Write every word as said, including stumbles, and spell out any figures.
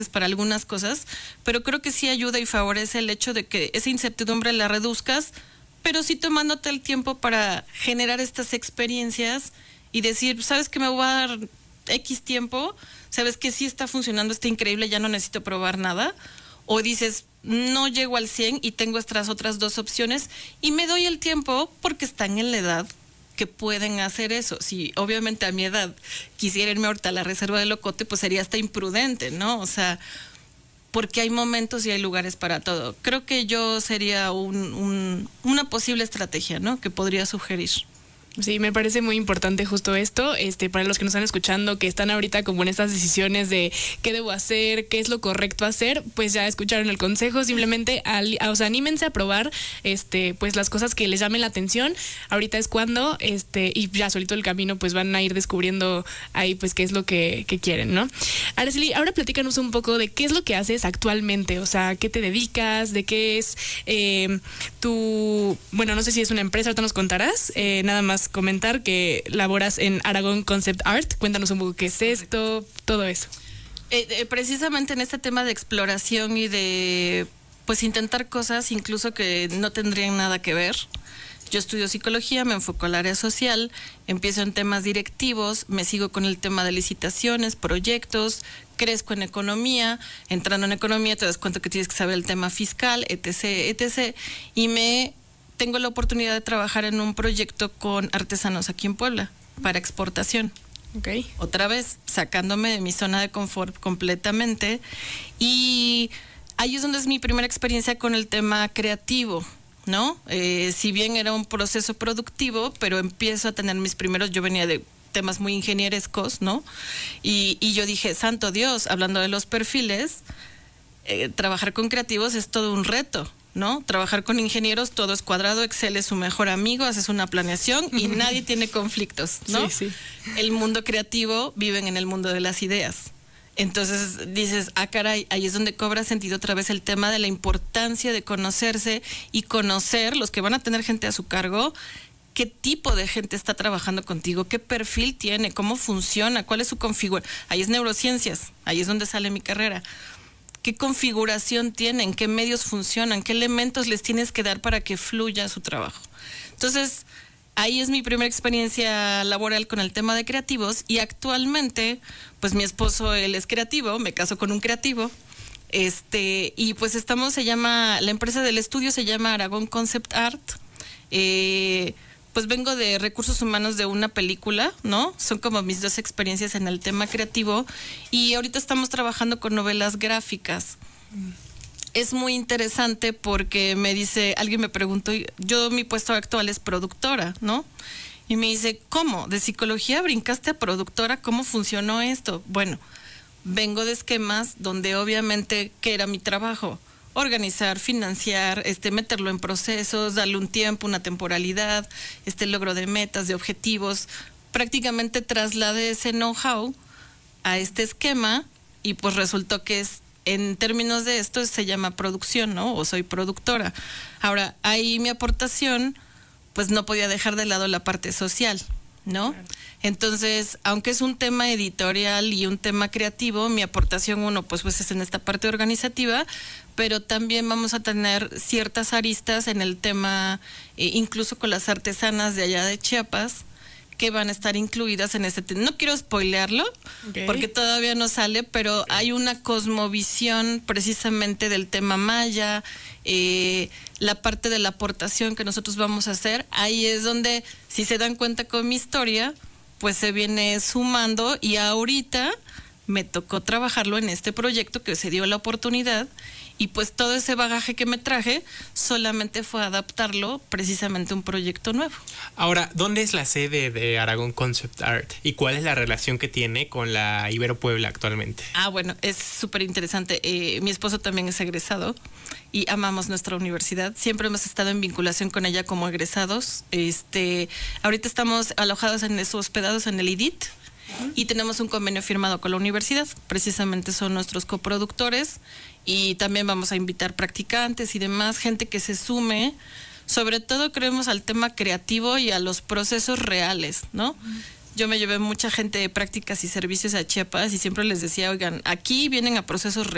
para algunas cosas, pero creo que sí ayuda y favorece el hecho de que esa incertidumbre la reduzcas, pero sí tomándote el tiempo para generar estas experiencias y decir, ¿sabes que me voy a dar X tiempo? ¿Sabes que sí está funcionando, está increíble, ya no necesito probar nada? O dices, no llego al cien y tengo estas otras dos opciones y me doy el tiempo porque están en la edad que pueden hacer eso. Si obviamente a mi edad quisiera irme ahorita a la reserva de Locote, pues sería hasta imprudente, ¿no? O sea, porque hay momentos y hay lugares para todo. Creo que yo sería un, un, una posible estrategia, ¿no? Que podría sugerir. Sí, me parece muy importante justo esto, este, para los que nos están escuchando, que están ahorita como en estas decisiones de qué debo hacer, qué es lo correcto hacer, pues ya escucharon el consejo, simplemente, al, o sea, anímense a probar, este, pues las cosas que les llamen la atención, ahorita es cuando, este, y ya solito el camino, pues van a ir descubriendo ahí, pues qué es lo que, que quieren, ¿no? Araceli, ahora platícanos un poco de qué es lo que haces actualmente, o sea, qué te dedicas, de qué es eh, tu, bueno, no sé si es una empresa, ahorita nos contarás, eh, nada más comentar que laboras en Aragón Concept Art. Cuéntanos un poco qué es esto, todo eso. Eh, eh, precisamente en este tema de exploración y de pues intentar cosas incluso que no tendrían nada que ver. Yo estudio psicología, me enfoco al área social, empiezo en temas directivos, me sigo con el tema de licitaciones, proyectos, crezco en economía, entrando en economía te das cuenta que tienes que saber el tema fiscal, etc, etc, y me tengo la oportunidad de trabajar en un proyecto con artesanos aquí en Puebla para exportación. Okay. Otra vez, sacándome de mi zona de confort completamente. Y ahí es donde es mi primera experiencia con el tema creativo, ¿no? Eh, si bien era un proceso productivo, pero empiezo a tener mis primeros, yo venía de temas muy ingenierescos, ¿no? Y, y yo dije, santo Dios, hablando de los perfiles, eh, trabajar con creativos es todo un reto, ¿no? Trabajar con ingenieros, todo es cuadrado, Excel es su mejor amigo, haces una planeación y nadie tiene conflictos, ¿no? Sí, sí. El mundo creativo viven en el mundo de las ideas. Entonces dices, ah, caray, ahí es donde cobra sentido otra vez el tema de la importancia de conocerse y conocer los que van a tener gente a su cargo, qué tipo de gente está trabajando contigo, qué perfil tiene, cómo funciona, cuál es su configuración. Ahí es neurociencias, ahí es donde sale mi carrera. ¿Qué configuración tienen? ¿Qué medios funcionan? ¿Qué elementos les tienes que dar para que fluya su trabajo? Entonces, ahí es mi primera experiencia laboral con el tema de creativos y actualmente, pues mi esposo, él es creativo, me caso con un creativo, este, y pues estamos, se llama, la empresa del estudio se llama Aragón Concept Art, eh, pues vengo de recursos humanos de una película, ¿no? Son como mis dos experiencias en el tema creativo y ahorita estamos trabajando con novelas gráficas. Mm. Es muy interesante porque me dice, alguien me preguntó, yo mi puesto actual es productora, ¿no? Y me dice, ¿cómo? ¿De psicología brincaste a productora? ¿Cómo funcionó esto? Bueno, vengo de esquemas donde obviamente, ¿qué era mi trabajo? Organizar, financiar, este, meterlo en procesos, darle un tiempo, una temporalidad, este logro de metas, de objetivos. Prácticamente trasladé ese know-how a este esquema y pues resultó que es, en términos de esto, se llama producción, ¿no? O soy productora. Ahora, ahí mi aportación, pues no podía dejar de lado la parte social, ¿no? Claro. Entonces, aunque es un tema editorial y un tema creativo, mi aportación, uno, pues, pues es en esta parte organizativa, pero también vamos a tener ciertas aristas en el tema, eh, incluso con las artesanas de allá de Chiapas, que van a estar incluidas en este tema. No quiero spoilearlo, okay, porque todavía no sale, pero okay, hay una cosmovisión precisamente del tema maya, eh, la parte de la aportación que nosotros vamos a hacer. Ahí es donde, si se dan cuenta con mi historia, pues se viene sumando y ahorita me tocó trabajarlo en este proyecto que se dio la oportunidad y pues todo ese bagaje que me traje solamente fue adaptarlo precisamente a un proyecto nuevo. Ahora, ¿dónde es la sede de Aragón Concept Art y cuál es la relación que tiene con la Ibero Puebla actualmente? Ah, bueno, es súper interesante. Eh, mi esposo también es egresado y amamos nuestra universidad. Siempre hemos estado en vinculación con ella como egresados. Este, ahorita estamos alojados en eso, hospedados en el I D I T. Y tenemos un convenio firmado con la universidad, precisamente son nuestros coproductores y también vamos a invitar practicantes y demás, gente que se sume, sobre todo creemos al tema creativo y a los procesos reales, ¿no? Uh-huh. Yo me llevé mucha gente de prácticas y servicios a Chiapas y siempre les decía, oigan, aquí vienen a procesos reales.